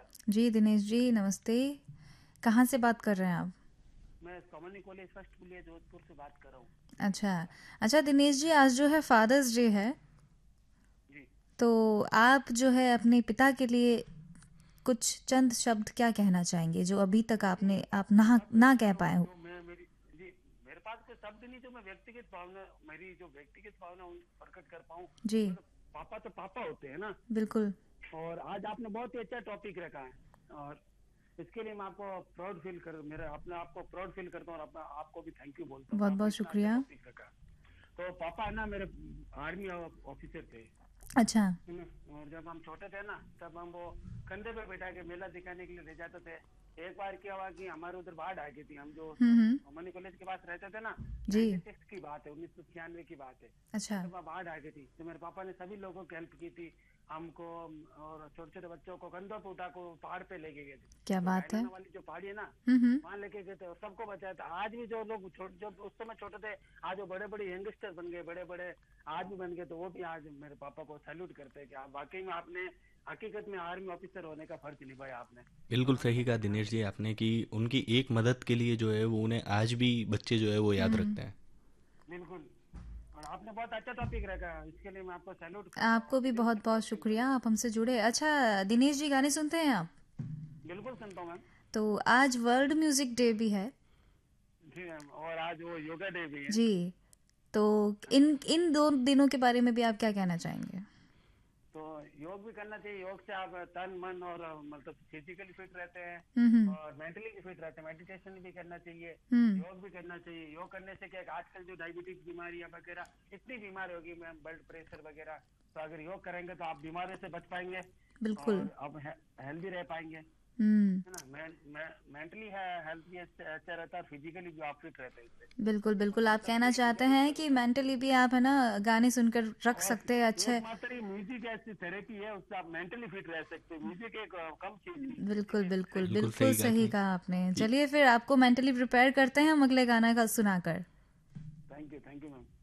नमस्कार। जी दिनेश जी नमस्ते। कहाँ से बात कर रहे हैं आप? मैं कॉमनी कॉलेज फर्स्ट पुलिया जोधपुर से बात कर रहा हूँ। अच्छा। अच्छा दिनेश जी, आज जो है फादर्स डे है, जी। तो आप जो है अपने पिता के लिए कुछ चंद शब्द क्या कहना चाहेंगे जो अभी तक आप ना सबसे ना पहले कह तो पाए हो? जो मैं मेरी जी मेरे पास कोई शब्द नहीं जो मैं व्यक्तिगत भावना मेरी जो व्यक्तिगत भावना प्रकट कर पाऊँ। जी मतलब पापा तो पापा होते हैं ना। बिल्कुल। और आज आपने बहुत ही अच्छा टॉपिक रखा है। और इसके लिए मैं आपको प्राउड फील कर मेरा अपने आपको प्राउड फील करता हूँ और अपना आपको भी थैंक यू बोलता हूँ कि बहुत आपने बहुत इतना अच्छा शुक्रिया। टॉपिक रखा। तो पापा है ना मेरे आर्मी ऑफिसर थे। अच्छा। है ना। और जब हम छोटे थे ना तब हम वो कंधे पे बैठा के मेला दिखाने के लिए ले जाते थे। एक बार क्या हुआ कि हमारे उधर बाढ़ आ गई थी। हम जो हम्म। मनी कॉलेज के पास रहते थे ना। जी। 96 की बात है, 1996 की बात है। अच्छा। तब वहाँ बाढ़ आ गई थी तो मेरे पापा ने सभी लोगों की हेल्प की थी। हमको और छोटे छोटे बच्चों को कंधों पे उठा को पहाड़ पे लेके गए थे। क्या जो बात है। डायनाना वाली जो पहाड़ी है ना हम्म। वहाँ लेके गए थे और सबको बचाया था। आज भी जो लोग जो उस समय छोटे थे आज वो बड़े बड़े यंगस्टर बन गए, बड़े बड़े आदमी बन गए। तो वो भी आज मेरे पापा को सैल्यूट करते हैं कि आप वाकई में आपने हकीकत में आर्मी ऑफिसर होने का फर्ज निभाया आपने। बिल्कुल और सही कहा दिनेश जी आपने कि उनकी एक मदद के लिए जो है वो उन्हें आज भी बच्चे जो है वो याद हम्म। रखते हैं। बिल्कुल। और आपने बहुत अच्छा टॉपिक रखा है, इसके लिए मैं आपको सैल्यूट करता हूँ और आपको भी मुझे बहुत अच्छा बहुत प्राउड फील शुक्रिया, करता हूँ। आप हमसे जुड़े। अच्छा दिनेश जी, गाने सुनते हैं आप? बिल्कुल सुनता हूँ मैम। तो आज वर्ल्ड म्यूजिक डे भी है। जी मैम, और आज वो योगा डे भी है। जी। तो इन इन दो दिनों के बारे में भी आप क्या कहना चाहेंगे? तो योग भी करना चाहिए। योग से आप तन मन और मतलब फिजिकली फिट रहते हैं हम्म। और मेंटली भी फिट रहते हैं। मेडिटेशन भी करना चाहिए, हम्म। योग भी करना चाहिए। योग करने से क्या है कि आजकल जो डायबिटीज बीमारियां वगैरह इतनी बीमारी होगी मैम, ब्लड प्रेशर वगैरह। तो अगर योग करेंगे तो आप बीमारियों से बच पाएंगे बिल्कुल। और आप हेल्दी रह पाएंगे। हम्म। है ना। मेंटली है हेल्थ भी अच्छा रहता है और फिजिकली भी आप फिट रहते हैं इससे। बिल्कुल तो बिल्कुल, मैं आप कहना सबसे चाहते यही हैं कि करूंगा। मेंटली भी आप है ना गाने सुनकर रख और सकते हैं अच्छे। एकमात्र म्यूजिक ऐसी थेरेपी है उससे आप मेंटली फिट रह सकते हैं। म्यूजिक एक कम चीज नहीं है, म्यूजिक बिल्कुल एक बिल्कुल श्रेष्ठ बिल्कुल चीज है। बिल्कुल सही कहा सही कि, कहा आपने। कि चलिए फिर आपको मेंटली प्रिपेयर करते हैं हम अगले गाना का सुनाकर। Thank you ma'am.